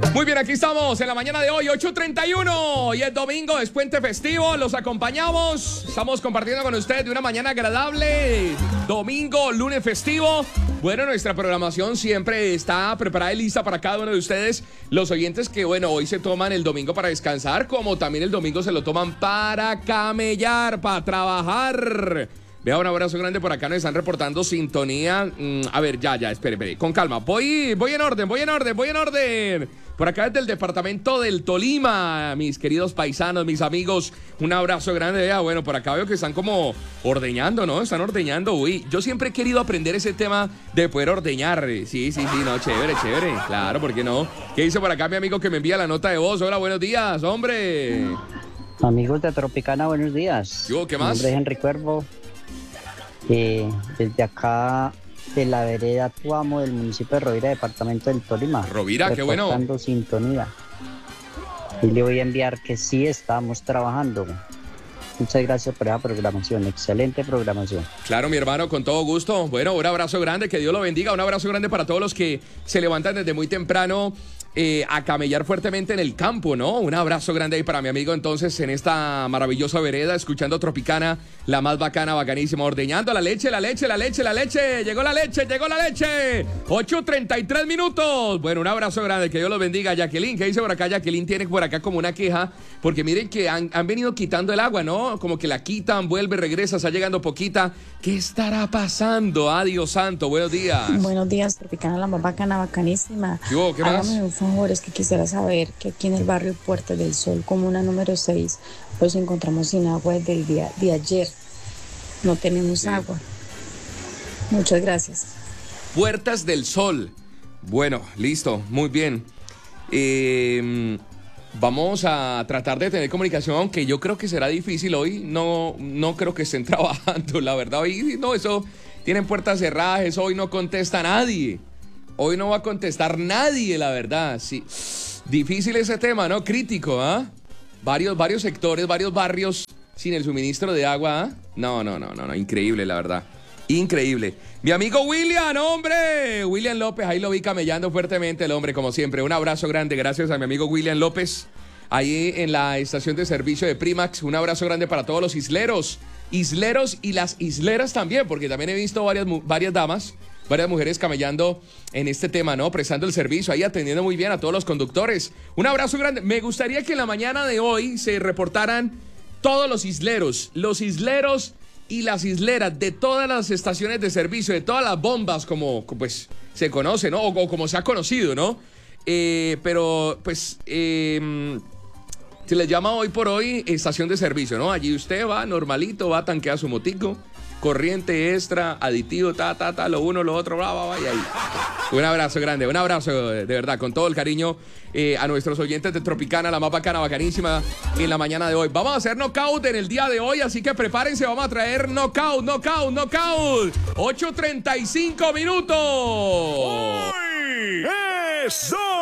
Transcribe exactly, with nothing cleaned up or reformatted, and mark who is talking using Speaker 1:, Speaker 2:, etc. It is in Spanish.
Speaker 1: Muy bien, aquí estamos en la mañana de hoy, ocho treinta y uno, y es domingo, es puente festivo, los acompañamos, estamos compartiendo con ustedes de una mañana agradable, domingo, lunes festivo. Bueno, nuestra programación siempre está preparada y lista para cada uno de ustedes, los oyentes que, bueno, hoy se toman el domingo para descansar, como también el domingo se lo toman para camellar, para trabajar. Vea, un abrazo grande por acá, nos están reportando sintonía. Mm, a ver, ya, ya, espere, espere, con calma. Voy, voy en orden, voy en orden, voy en orden. Por acá desde el departamento del Tolima, mis queridos paisanos, mis amigos, un abrazo grande. Vea, bueno, por acá veo que están como ordeñando, ¿no? Están ordeñando, uy. Yo siempre he querido aprender ese tema de poder ordeñar. Sí, sí, sí, no, chévere, chévere. Claro, ¿por qué no? ¿Qué dice por acá mi amigo que me envía la nota de voz? Hola, buenos días, hombre.
Speaker 2: Amigos de Tropicana, buenos días.
Speaker 1: Yo, ¿qué más?
Speaker 2: Mi nombre es Henry Cuervo. Eh, desde acá de la vereda Tuamo del municipio de Rovira, departamento del Tolima.
Speaker 1: Rovira, qué bueno.
Speaker 2: Reportando sintonía. Y le voy a enviar que sí estamos trabajando. Muchas gracias por esa programación, excelente programación.
Speaker 1: Claro, mi hermano, con todo gusto. Bueno, un abrazo grande, que Dios lo bendiga. Un abrazo grande para todos los que se levantan desde muy temprano eh, a camellar fuertemente en el campo, ¿no? Un abrazo grande ahí para mi amigo, entonces, en esta maravillosa vereda, escuchando Tropicana, la más bacana, bacanísima, ordeñando la leche, la leche, la leche, la leche. Llegó la leche, llegó la leche. ocho treinta y tres minutos. Bueno, un abrazo grande, que Dios los bendiga. Jacqueline, ¿qué dice por acá? Jacqueline tiene por acá como una queja, porque miren que han, han venido quitando el agua, ¿no? Como que la quitan, vuelve, regresa, está llegando poquita. ¿Qué estará pasando? Ah, Dios santo, buenos días.
Speaker 3: Buenos días, Tropicana, la más bacana, bacanísima.
Speaker 1: Yo, ¿qué más?
Speaker 3: Hágame un favor, es que quisiera saber que aquí en el barrio Puerta del Sol, comuna número seis, pues encontramos sin agua desde el día de ayer. No tenemos
Speaker 1: Sí.
Speaker 3: agua. Muchas gracias.
Speaker 1: Puertas del Sol. Bueno, listo, muy bien. Eh... Vamos a tratar de tener comunicación, aunque yo creo que será difícil hoy. No, no creo que estén trabajando, la verdad. Hoy no, eso tienen puertas cerradas, eso hoy no contesta nadie. Hoy no va a contestar nadie, la verdad. Sí. Difícil ese tema, ¿no? Crítico, ¿ah? ¿eh? Varios, varios sectores, varios barrios sin el suministro de agua, ¿ah? ¿eh? No, no, no, no, no, increíble, la verdad. Increíble. Mi amigo William, hombre. William López, ahí lo vi camellando fuertemente el hombre, como siempre. Un abrazo grande, gracias a mi amigo William López, ahí en la estación de servicio de Primax. Un abrazo grande para todos los isleros. Isleros y las isleras también, porque también he visto varias, varias damas, varias mujeres camellando en este tema, ¿no? Prestando el servicio, ahí atendiendo muy bien a todos los conductores. Un abrazo grande. Me gustaría que en la mañana de hoy se reportaran todos los isleros. Los isleros y las isleras de todas las estaciones de servicio, de todas las bombas, como pues se conoce, ¿no? O, o como se ha conocido, ¿no? Eh, pero, pues, eh, se les llama hoy por hoy estación de servicio, ¿no? Allí usted va normalito, va a tanquear su motico, corriente extra, aditivo, ta, ta, ta, lo uno, lo otro, bla, bla, bla, y ahí. Un abrazo grande, un abrazo de verdad, con todo el cariño eh, a nuestros oyentes de Tropicana, la más bacana, bacanísima, en la mañana de hoy. Vamos a hacer knockout en el día de hoy, así que prepárense, vamos a traer knockout, knockout, knockout. ocho treinta y cinco minutos.
Speaker 4: Hoy es